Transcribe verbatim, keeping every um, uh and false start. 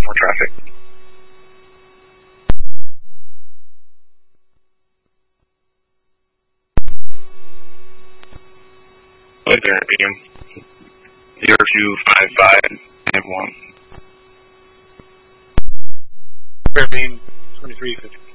more traffic. Right there, B M. zero two five five and one. Airplane twenty-three fifty.